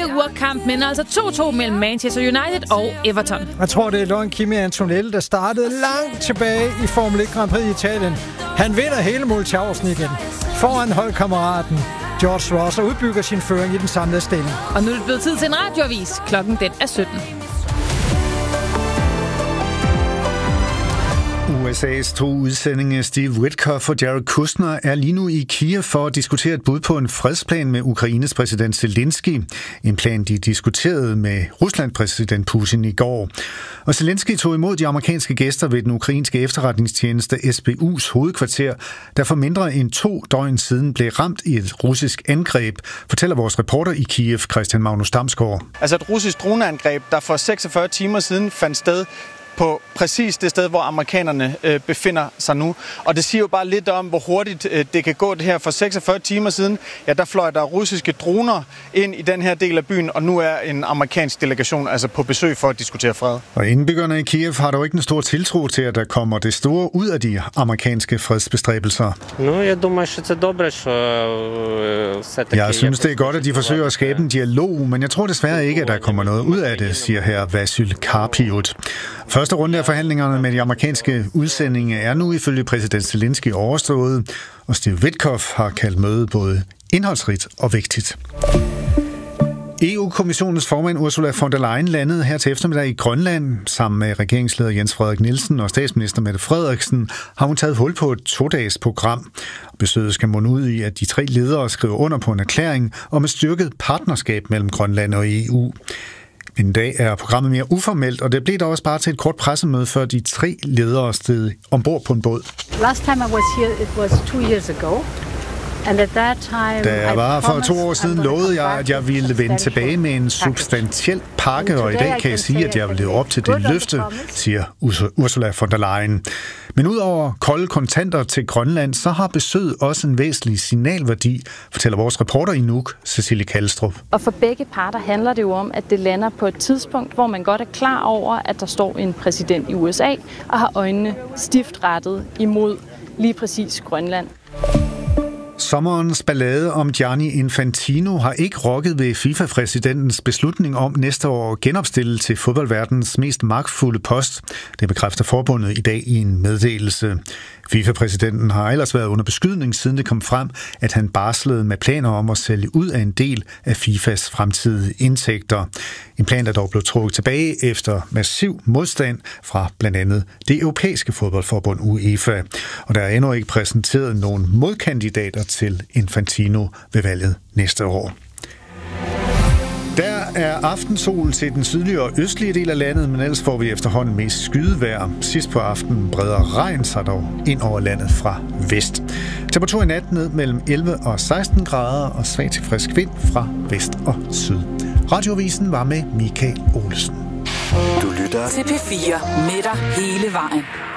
uafkamp, men altså 2-2 mellem Manchester United og Everton. Jeg tror, det er Loren Kimi Antonelli, der startede langt tilbage i Formel 1 Grand Prix i Italien. Han vinder hele Multiausen igen. Foran holdkammeraten George Russell udbygger sin føring i den samlede stilling. Og nu er det blevet tid til en radioavis. Klokken den er 17. USA's 2 udsendinge Steve Witkoff og Jared Kushner er lige nu i Kiev for at diskutere et bud på en fredsplan med Ukraines præsident Zelensky. En plan, de diskuterede med Ruslands præsident Putin i går. Og Zelensky tog imod de amerikanske gæster ved den ukrainske efterretningstjeneste SBU's hovedkvarter, der for mindre end 2 døgn siden blev ramt i et russisk angreb, fortæller vores reporter i Kiev, Christian Magnus Damsgaard. Altså et russisk droneangreb, der for 46 timer siden fandt sted på præcis det sted, hvor amerikanerne befinder sig nu. Og det siger jo bare lidt om, hvor hurtigt det kan gå det her. For 46 timer siden, ja, der fløj der russiske droner ind i den her del af byen, og nu er en amerikansk delegation altså på besøg for at diskutere fred. Og indbyggerne i Kiev har dog ikke en stor tiltro til, at der kommer det store ud af de amerikanske fredsbestræbelser. Jeg synes, det er godt, at de forsøger at skabe en dialog, men jeg tror desværre ikke, at der kommer noget ud af det, siger her Vasyl Karpiut. Første runde af forhandlingerne med de amerikanske udsendinge er nu ifølge præsident Zelensky overstået, og Steve Witkoff har kaldt mødet både indholdsrigt og vigtigt. EU-kommissionens formand Ursula von der Leyen landede her til eftermiddag i Grønland. Sammen med regeringsleder Jens Frederik Nielsen og statsminister Mette Frederiksen har hun taget hul på et 2-dages program. Besøget skal munde ud i, at de 3 ledere skriver under på en erklæring om et styrket partnerskab mellem Grønland og EU. En dag er programmet mere uformelt, og det blev da også bare til et kort pressemøde, før de 3 ledere steg ombord på en båd. Last time I was here, it was 2 years ago. And at that time, da jeg var for 2 år siden, lovede jeg, at jeg ville vende tilbage med en substantiel pakke, og i dag kan jeg sige, at jeg vil leve op til det løfte, siger Ursula von der Leyen. Men udover kolde kontanter til Grønland, så har besøget også en væsentlig signalværdi, fortæller vores reporter i Nuuk, Cecilie Kalstrup. Og for begge parter handler det jo om, at det lander på et tidspunkt, hvor man godt er klar over, at der står en præsident i USA og har øjnene stift rettet imod lige præcis Grønland. Sommerens ballade om Gianni Infantino har ikke rokket ved FIFA-præsidentens beslutning om næste år at genopstille til fodboldverdens mest magtfulde post. Det bekræfter forbundet i dag i en meddelelse. FIFA-præsidenten har ellers været under beskydning, siden det kom frem, at han barslede med planer om at sælge ud af en del af FIFAs fremtidige indtægter. En plan, der dog blev trukket tilbage efter massiv modstand fra blandt andet det europæiske fodboldforbund UEFA. Og der er endnu ikke præsenteret nogen modkandidater til Infantino ved valget næste år. Der er aftensol til den sydlige og østlige del af landet, men ellers får vi efterhånden mest skydevejr. Sidst på aftenen breder regn sig dog ind over landet fra vest. Temperatur i nat ned mellem 11 og 16 grader og svag til frisk vind fra vest og syd. Radioavisen var med Michael Olesen. Du lytter til P4 med dig hele vejen.